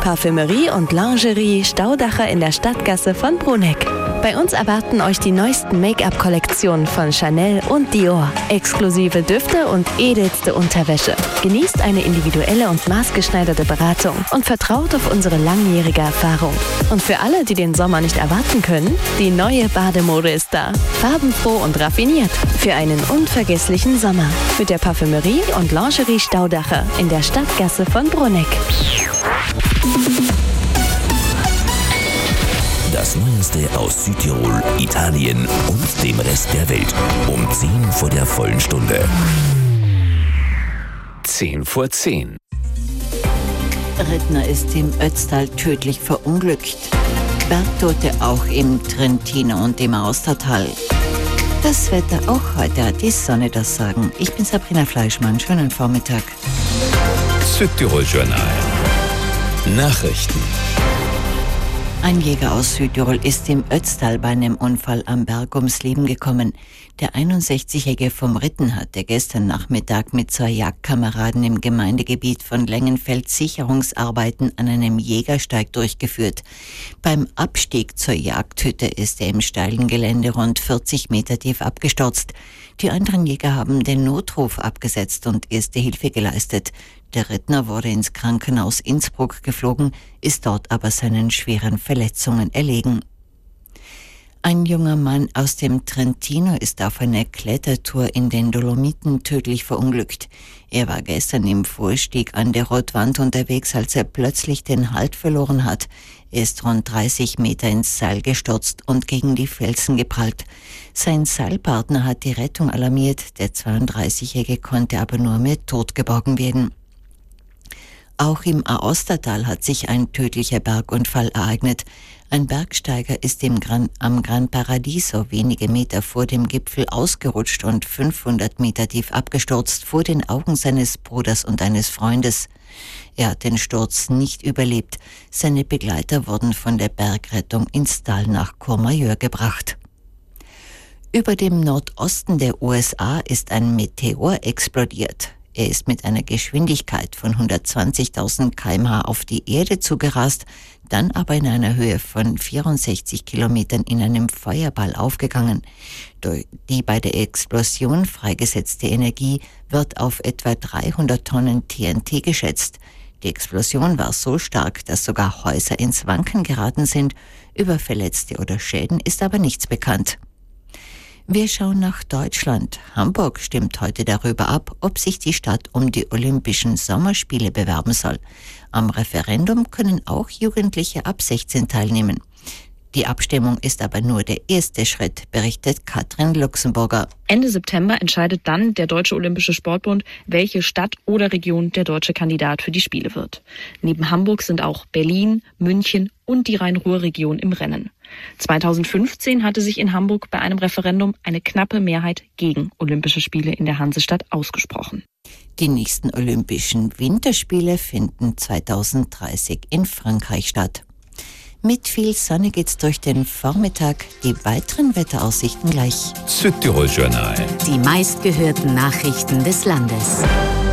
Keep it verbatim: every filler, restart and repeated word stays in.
Parfümerie und Lingerie Staudacher in der Stadtgasse von Bruneck. Bei uns erwarten euch die neuesten Make-up-Kollektionen von Chanel und Dior, exklusive Düfte und edelste Unterwäsche. Genießt eine individuelle und maßgeschneiderte Beratung und vertraut auf unsere langjährige Erfahrung. Und für alle, die den Sommer nicht erwarten können, die neue Bademode ist da. Farbenfroh und raffiniert für einen unvergesslichen Sommer. Mit der Parfümerie und Lingerie Staudacher in der Stadtgasse von Bruneck. Das Neueste aus Südtirol, Italien und dem Rest der Welt. Um zehn vor der vollen Stunde. zehn vor zehn. Rittner ist im Ötztal tödlich verunglückt. Bergtote auch im Trentino und im Austertal. Das Wetter auch heute, hat die Sonne das Sagen. Ich bin Sabrina Fleischmann. Schönen Vormittag. Südtirol Journal. Nachrichten. Ein Jäger aus Südtirol ist im Ötztal bei einem Unfall am Berg ums Leben gekommen. Der einundsechzigjährige vom Ritten hatte gestern Nachmittag mit zwei Jagdkameraden im Gemeindegebiet von Lengenfeld Sicherungsarbeiten an einem Jägersteig durchgeführt. Beim Abstieg zur Jagdhütte ist er im steilen Gelände rund vierzig Meter tief abgestürzt. Die anderen Jäger haben den Notruf abgesetzt und erste Hilfe geleistet. Der Rittner wurde ins Krankenhaus Innsbruck geflogen, ist dort aber seinen schweren Verletzungen erlegen. Ein junger Mann aus dem Trentino ist auf einer Klettertour in den Dolomiten tödlich verunglückt. Er war gestern im Vorstieg an der Rotwand unterwegs, als er plötzlich den Halt verloren hat. Er ist rund dreißig Meter ins Seil gestürzt und gegen die Felsen geprallt. Sein Seilpartner hat die Rettung alarmiert, der zweiunddreißigjährige konnte aber nur mit Tod geborgen werden. Auch im Aostatal hat sich ein tödlicher Bergunfall ereignet. Ein Bergsteiger ist im Gran, am Gran Paradiso wenige Meter vor dem Gipfel ausgerutscht und fünfhundert Meter tief abgestürzt vor den Augen seines Bruders und eines Freundes. Er hat den Sturz nicht überlebt. Seine Begleiter wurden von der Bergrettung ins Tal nach Courmayeur gebracht. Über dem Nordosten der U S A ist ein Meteor explodiert. Er ist mit einer Geschwindigkeit von hundertzwanzigtausend Kilometer pro Stunde auf die Erde zugerast, dann aber in einer Höhe von vierundsechzig Kilometern in einem Feuerball aufgegangen. Die bei der Explosion freigesetzte Energie wird auf etwa dreihundert Tonnen T N T geschätzt. Die Explosion war so stark, dass sogar Häuser ins Wanken geraten sind. Über Verletzte oder Schäden ist aber nichts bekannt. Wir schauen nach Deutschland. Hamburg stimmt heute darüber ab, ob sich die Stadt um die Olympischen Sommerspiele bewerben soll. Am Referendum können auch Jugendliche ab sechzehn teilnehmen. Die Abstimmung ist aber nur der erste Schritt, berichtet Katrin Luxemburger. Ende September entscheidet dann der Deutsche Olympische Sportbund, welche Stadt oder Region der deutsche Kandidat für die Spiele wird. Neben Hamburg sind auch Berlin, München und die Rhein-Ruhr-Region im Rennen. zweitausendfünfzehn hatte sich in Hamburg bei einem Referendum eine knappe Mehrheit gegen Olympische Spiele in der Hansestadt ausgesprochen. Die nächsten Olympischen Winterspiele finden zweitausenddreißig in Frankreich statt. Mit viel Sonne geht's durch den Vormittag. Die weiteren Wetteraussichten gleich. Südtirol Journal. Die meistgehörten Nachrichten des Landes.